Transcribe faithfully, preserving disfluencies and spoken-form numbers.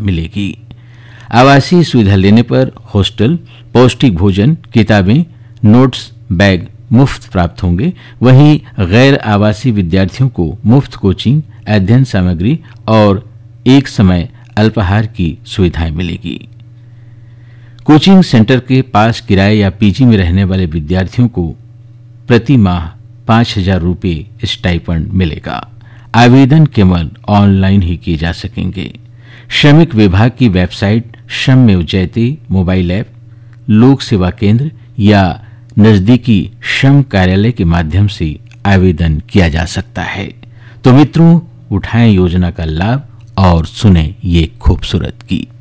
मिलेगी। आवासीय सुविधा लेने पर हॉस्टल, पौष्टिक भोजन, किताबें, नोट्स, बैग मुफ्त प्राप्त होंगे। वहीं गैर आवासीय विद्यार्थियों को मुफ्त कोचिंग, अध्ययन सामग्री और एक समय अल्पाहार की सुविधाएं मिलेगी। कोचिंग सेंटर के पास किराए या पीजी में रहने वाले विद्यार्थियों को प्रति माह पांच हजार रुपये स्टाइपेंड मिलेगा। आवेदन केवल ऑनलाइन ही किए जा सकेंगे। श्रमिक विभाग की वेबसाइट श्रम जयते मोबाइल ऐप, लोक सेवा केंद्र या नजदीकी श्रम कार्यालय के माध्यम से आवेदन किया जा सकता है। तो मित्रों, उठाएं योजना का लाभ और सुने ये खूबसूरत गीत।